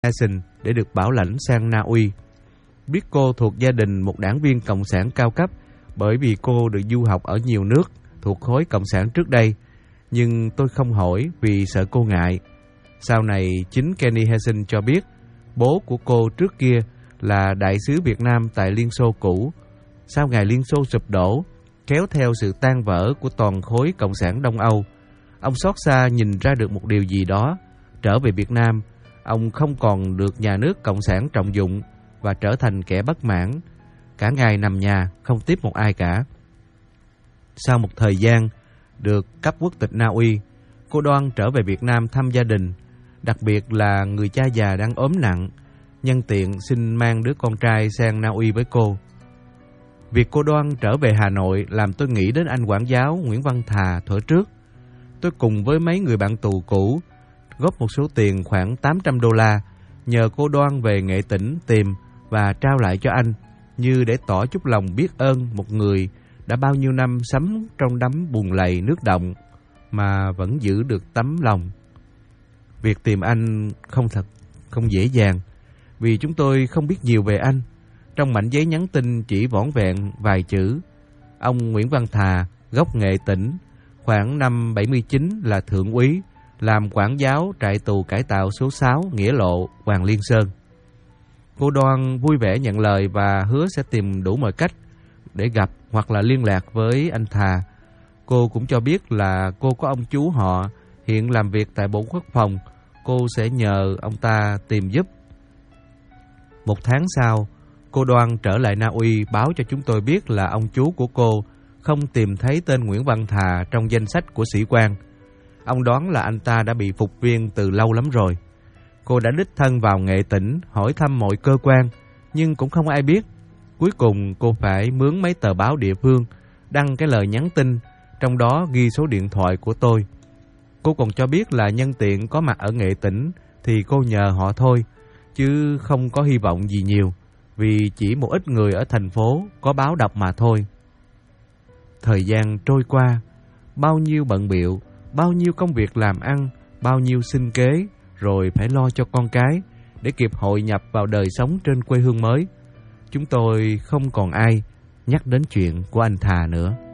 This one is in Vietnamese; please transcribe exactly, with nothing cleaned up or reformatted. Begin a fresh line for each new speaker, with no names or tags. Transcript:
Essen để được bảo lãnh sang Na Uy. Biết cô thuộc gia đình một đảng viên cộng sản cao cấp bởi vì cô được du học ở nhiều nước thuộc khối cộng sản trước đây, nhưng tôi không hỏi vì sợ cô ngại. Sau này chính Kenny Hessen cho biết bố của cô trước kia là đại sứ Việt Nam tại Liên Xô cũ. Sau ngày Liên Xô sụp đổ, kéo theo sự tan vỡ của toàn khối cộng sản Đông Âu, ông xót xa nhìn ra được một điều gì đó. Trở về Việt Nam, ông không còn được nhà nước cộng sản trọng dụng và trở thành kẻ bất mãn. Cả ngày nằm nhà, không tiếp một ai cả. Sau một thời gian được cấp quốc tịch Na Uy, cô Đoan trở về Việt Nam thăm gia đình, đặc biệt là người cha già đang ốm nặng. Nhân tiện xin mang đứa con trai sang Na Uy với cô. Việc cô Đoan trở về Hà Nội làm tôi nghĩ đến anh quản giáo Nguyễn Văn Thà thuở trước. Tôi cùng với mấy người bạn tù cũ góp một số tiền khoảng tám trăm đô la, nhờ cô Đoan về Nghệ Tĩnh tìm và trao lại cho anh, như để tỏ chút lòng biết ơn một người đã bao nhiêu năm sống trong đắm bùn lầy nước động mà vẫn giữ được tấm lòng. Việc tìm anh không thật không dễ dàng, vì chúng tôi không biết nhiều về anh. Trong mảnh giấy nhắn tin chỉ vỏn vẹn vài chữ: ông Nguyễn Văn Thà, gốc Nghệ Tĩnh, khoảng năm bảy mươi chín là thượng úy, làm quản giáo trại tù cải tạo số sáu Nghĩa Lộ, Hoàng Liên Sơn. Cô Đoan vui vẻ nhận lời và hứa sẽ tìm đủ mọi cách để gặp hoặc là liên lạc với anh Thà. Cô cũng cho biết là cô có ông chú họ hiện làm việc tại Bộ Quốc phòng, cô sẽ nhờ ông ta tìm giúp. Một tháng sau, cô Đoan trở lại Na Uy báo cho chúng tôi biết là ông chú của cô không tìm thấy tên Nguyễn Văn Thà trong danh sách của sĩ quan. Ông đoán là anh ta đã bị phục viên từ lâu lắm rồi. Cô đã đích thân vào Nghệ Tĩnh hỏi thăm mọi cơ quan, nhưng cũng không ai biết. Cuối cùng cô phải mướn mấy tờ báo địa phương đăng cái lời nhắn tin, trong đó ghi số điện thoại của tôi. Cô còn cho biết là nhân tiện có mặt ở Nghệ Tĩnh thì cô nhờ họ thôi, chứ không có hy vọng gì nhiều, vì chỉ một ít người ở thành phố có báo đọc mà thôi. Thời gian trôi qua, bao nhiêu bận bịu, bao nhiêu công việc làm ăn, bao nhiêu sinh kế, rồi phải lo cho con cái để kịp hội nhập vào đời sống trên quê hương mới. Chúng tôi không còn ai nhắc đến chuyện của anh Thà nữa.